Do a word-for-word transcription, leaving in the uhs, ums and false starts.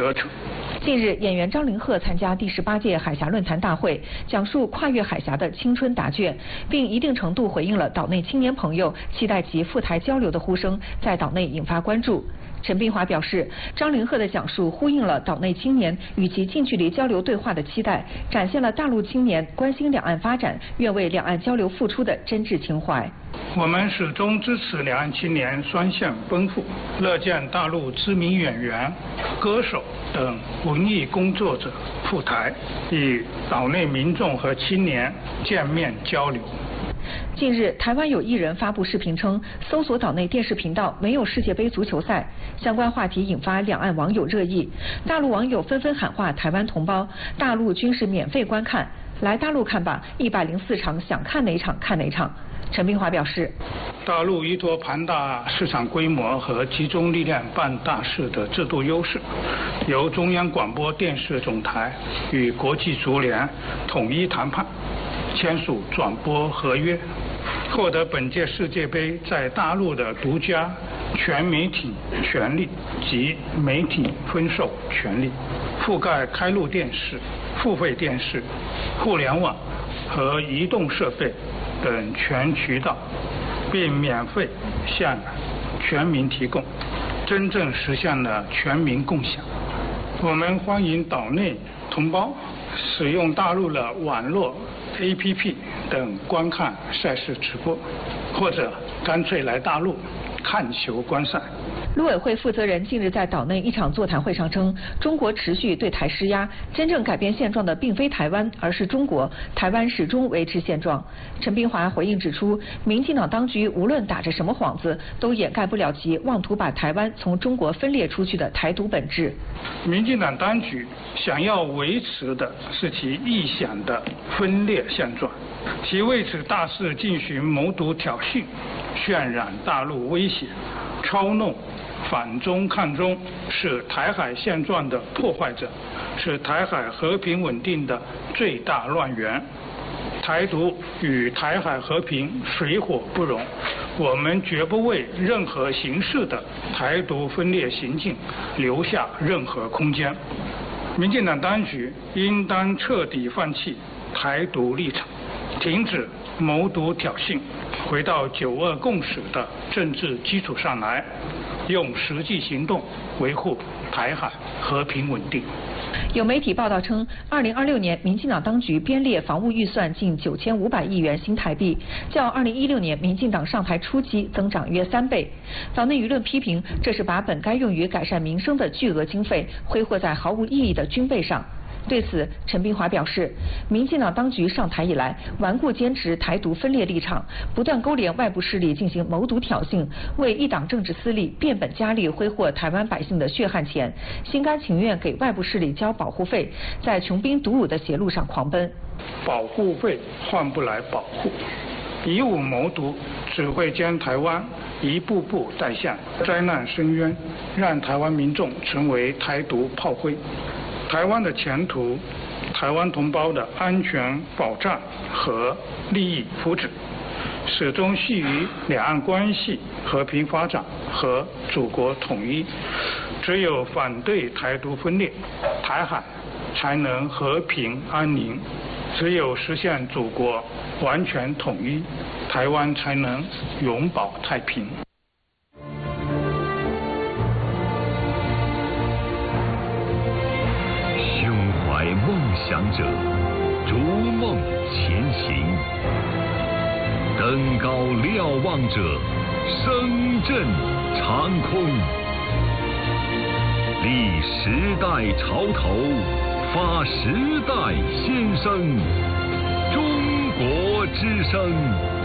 得逞。 近日，演员张凌赫参加第十八届海峡论坛大会，讲述跨越海峡的青春答卷，并一定程度回应了岛内青年朋友期待其赴台交流的呼声，在岛内引发关注。陈碧华表示，张凌赫的讲述呼应了岛内青年与其近距离交流对话的期待，展现了大陆青年关心两岸发展、愿为两岸交流付出的真挚情怀。 我们始终支持两岸青年双向奔赴，乐见大陆知名演员、歌手等文艺工作者赴台，与岛内民众和青年见面交流。 近日，台湾有艺人发布视频称，搜索岛内电视频道没有世界杯足球赛，相关话题引发两岸网友热议。大陆网友纷纷喊话台湾同胞，大陆均是免费观看，来大陆看吧，一百零四场想看哪场看哪场。陈碧华表示， 大陆依托庞大市场规模和集中力量办大事的制度优势，由中央广播电视总台与国际足联统一谈判，签署转播合约，获得本届世界杯在大陆的独家全媒体权利及媒体分售权利，覆盖开路电视、付费电视、互联网和移动设备等全渠道，并免费向全民提供，真正实现了全民共享。我们欢迎岛内同胞使用大陆的网络 A P P 等观看赛事直播，或者干脆来大陆看球观赛。 陆委会负责人近日在岛内一场座谈会上称，中国持续对台施压，真正改变现状的并非台湾，而是中国，台湾始终维持现状。陈碧华回应指出，民进党当局无论打着什么幌子，都掩盖不了其妄图把台湾从中国分裂出去的台独本质。 民进党当局想要维持的是其臆想的分裂现状，其为此大肆进行谋独挑衅，渲染大陆威胁，操弄反中抗中，是台海现状的破坏者，是台海和平稳定的最大乱源。台独与台海和平水火不容，我们绝不为任何形式的台独分裂行径留下任何空间。民进党当局应当彻底放弃台独立场，停止谋独挑衅，回到九二共识的政治基础上来，用实际行动维护台海和平稳定。 有媒体报道称，二零二六年民进党当局编列防务预算近九千五百亿元新台币，较二零一六年民进党上台初期增长约三倍。岛内舆论批评，这是把本该用于改善民生的巨额经费挥霍在毫无意义的军备上。对此，陈碧华表示，民进党当局上台以来，顽固坚持台独分裂立场，不断勾连外部势力进行谋独挑衅，为一党政治私利变本加厉挥霍台湾百姓的血汗钱，心甘情愿给外部势力交保护费，在穷兵黩武的邪路上狂奔。 保护费换不来保护，以武谋独只会将台湾一步步带向灾难深渊，让台湾民众成为台独炮灰。台湾的前途，台湾同胞的安全保障和利益福祉，始终系于两岸关系和平发展和祖国统一。只有反对台独分裂，台海才能和平安宁；只有实现祖国完全统一，台湾才能永保太平。 梦想者逐梦前行，登高瞭望者声震长空，立时代潮头，发时代先声，中国之声。